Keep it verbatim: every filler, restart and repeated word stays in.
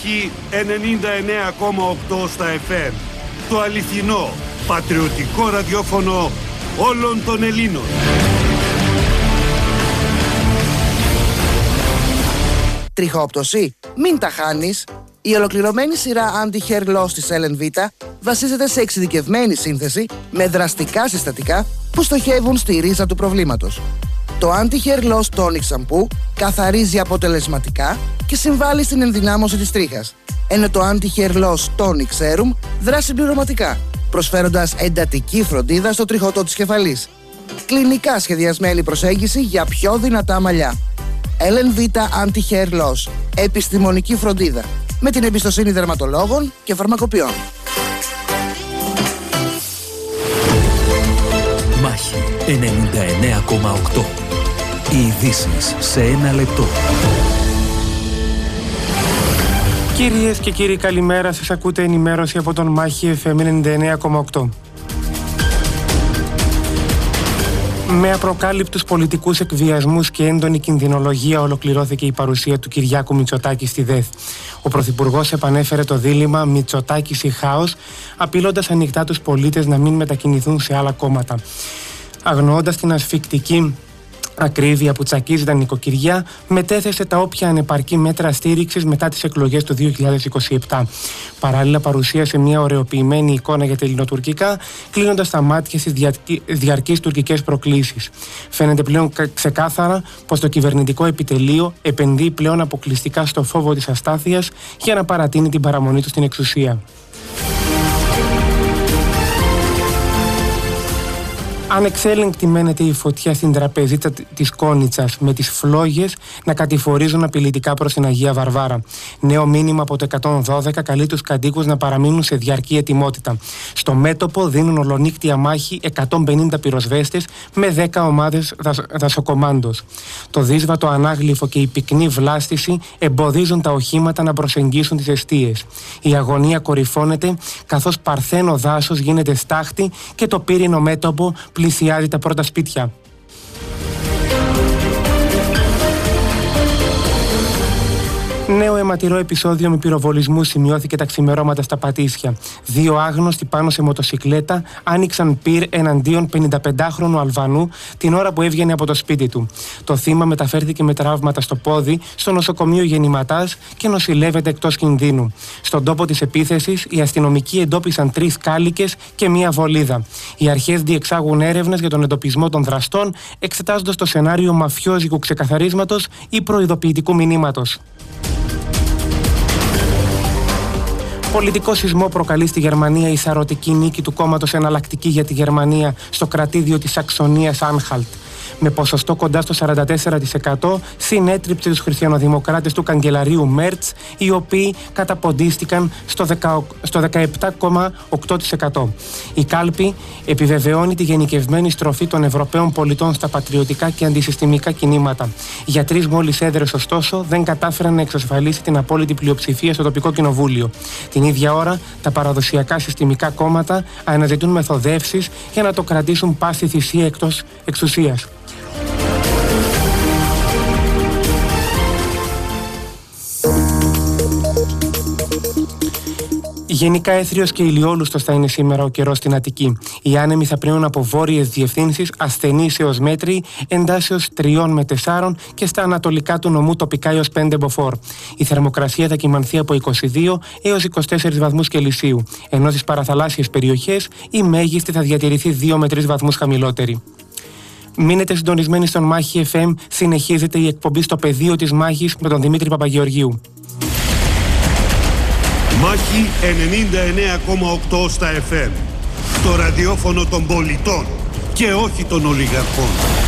Μάχη ενενήντα εννέα κόμμα οκτώ στα εφ εμ. Το αληθινό, πατριωτικό ραδιόφωνο όλων των Ελλήνων. Τριχόπτωση? Μην τα χάνεις. Η ολοκληρωμένη σειρά Anti-Hair Loss της Ellen Vita βασίζεται σε εξειδικευμένη σύνθεση με δραστικά συστατικά που στοχεύουν στη ρίζα του προβλήματος. Το Anti-Hair Loss Tonic Shampoo καθαρίζει αποτελεσματικά και συμβάλλει στην ενδυνάμωση της τρίχας, ενώ το Anti-Hair Loss Tonic Serum δράσει συμπληρωματικά, προσφέροντας εντατική φροντίδα στο τριχωτό της κεφαλής. Κλινικά σχεδιασμένη προσέγγιση για πιο δυνατά μαλλιά. Ellen Vita Anti-Hair Loss. Επιστημονική φροντίδα με την εμπιστοσύνη δερματολόγων και φαρμακοποιών. Μάχη ενενήντα εννέα κόμμα οκτώ. Οι ειδήσεις σε ένα λεπτό. Κυρίες και κύριοι, καλημέρα σας. Ακούτε ενημέρωση από τον Μάχη εφ εμ ενενήντα εννέα κόμμα οκτώ. Με απροκάλυπτους πολιτικούς εκβιασμούς και έντονη κινδυνολογία ολοκληρώθηκε η παρουσία του Κυριάκου Μητσοτάκη στη ΔΕΘ. Ο Πρωθυπουργός επανέφερε το δίλημμα Μητσοτάκης ή χάος, απειλώντας ανοιχτά τους πολίτες να μην μετακινηθούν σε άλλα κόμματα. Αγνοώντας την ασφικτική ακρίβεια που τσακίζει τα νοικοκυριά, μετέθεσε τα όποια ανεπαρκή μέτρα στήριξης μετά τις εκλογές του δύο χιλιάδες είκοσι επτά. Παράλληλα, παρουσίασε μια ωρεοποιημένη εικόνα για τα ελληνοτουρκικά, κλείνοντας τα μάτια στις διαρκείς τουρκικές προκλήσεις. Φαίνεται πλέον ξεκάθαρα πως το κυβερνητικό επιτελείο επενδύει πλέον αποκλειστικά στο φόβο της αστάθειας για να παρατείνει την παραμονή του στην εξουσία. Ανεξέλεγκτη μένεται η φωτιά στην τραπεζίτσα της Κόνιτσας, με τις φλόγες να κατηφορίζουν απειλητικά προς την Αγία Βαρβάρα. Νέο μήνυμα από το εκατόν δώδεκα καλεί τους κατοίκους να παραμείνουν σε διαρκή ετοιμότητα. Στο μέτωπο δίνουν ολονύκτια μάχη εκατόν πενήντα πυροσβέστες με δέκα ομάδες δασ, δασοκομάντος. Το δύσβατο ανάγλυφο και η πυκνή βλάστηση εμποδίζουν τα οχήματα να προσεγγίσουν τις εστίες. Η αγωνία κορυφώνεται καθώς παρθένο δάσος γίνεται στάχτη και το πύρινο μέτωπο πλησιάζει τα πρώτα σπίτια. Νέο αιματηρό επεισόδιο με πυροβολισμού σημειώθηκε τα ξημερώματα στα Πατήσια. Δύο άγνωστοι πάνω σε μοτοσικλέτα άνοιξαν πυρ εναντίον πενηνταπεντάχρονου Αλβανού την ώρα που έβγαινε από το σπίτι του. Το θύμα μεταφέρθηκε με τραύματα στο πόδι στο νοσοκομείο Γεννηματάς και νοσηλεύεται εκτός κινδύνου. Στον τόπο της επίθεσης, οι αστυνομικοί εντόπισαν τρεις κάλικες και μία βολίδα. Οι αρχές διεξάγουν έρευνες για τον εντοπισμό των δραστών, εξετάζοντας το σενάριο μαφιόζικου ξεκαθαρίσματος ή προειδοποιητικού μηνύματος. Πολιτικό σεισμό προκαλεί στη Γερμανία η σαρωτική νίκη του κόμματος Εναλλακτική για τη Γερμανία στο κρατήδιο της Σαξονίας Άνχαλτ. Με ποσοστό κοντά στο σαράντα τέσσερα τοις εκατό συνέτριψε τους χριστιανοδημοκράτες του καγκελαρίου Μέρτς, οι οποίοι καταποντίστηκαν στο, στο δεκαεπτά κόμμα οκτώ τοις εκατό. Η κάλπη επιβεβαιώνει τη γενικευμένη στροφή των Ευρωπαίων πολιτών στα πατριωτικά και αντισυστημικά κινήματα. Για τρεις μόλις έδρες, ωστόσο, δεν κατάφεραν να εξασφαλίσει την απόλυτη πλειοψηφία στο τοπικό κοινοβούλιο. Την ίδια ώρα, τα παραδοσιακά συστημικά κόμματα αναζητούν μεθοδεύσεις για να το κρατήσουν πάση θυσία εκτός εξουσίας. Γενικά έθριος και ηλιόλουστος θα είναι σήμερα ο καιρός στην Αττική. Οι άνεμοι θα πνέουν από βόρειες διευθύνσεις, ασθενείς έως μέτρη, εντάσεως τριών με τεσσάρων και στα ανατολικά του νομού τοπικά έως πέντε μποφόρ. Η θερμοκρασία θα κυμανθεί από είκοσι δύο έως είκοσι τέσσερις βαθμούς Κελσίου, ενώ στις παραθαλάσσιες περιοχές η μέγιστη θα διατηρηθεί δύο με τρεις βαθμούς χαμηλότερη. Μείνετε συντονισμένοι στον Μάχη εφ εμ, συνεχίζεται η εκπομπή στο πεδίο της μάχης με τον Δημήτρη Παπαγεωργίου. Μάχη ενενήντα εννέα κόμμα οκτώ στα εφ εμ. Το ραδιόφωνο των πολιτών και όχι των ολιγαρχών.